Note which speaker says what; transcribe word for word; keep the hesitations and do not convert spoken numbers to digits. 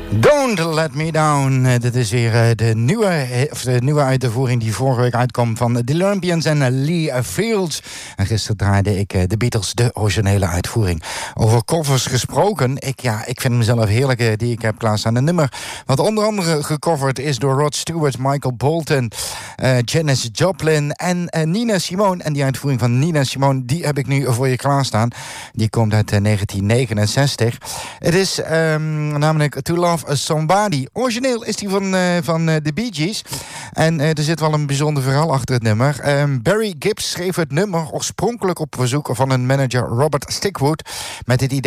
Speaker 1: Don't Let Me Down. Uh, dit is weer uh, de, nieuwe, of de nieuwe uitvoering die vorige week uitkwam van The Olympians en uh, Lee Fields. En gisteren draaide ik uh, de Beatles, de originele uitvoering. Over covers gesproken, ik, ja, ik vind mezelf heerlijk uh, die ik heb klaarstaan. Een nummer wat onder andere gecoverd is door Rod Stewart, Michael Bolton, uh, Janis Joplin en uh, Nina Simone. En die uitvoering van Nina Simone, die heb ik nu voor je klaarstaan. Die komt uit uh, negentien negenenzestig. Het is um, namelijk To Love Somebody. Origineel is die van, uh, van uh, de Bee Gees. En uh, er zit wel een bijzonder verhaal achter het nummer. Um, Barry Gibb schreef het nummer oorspronkelijk op verzoek van een manager, Robert Stickwood, met het idee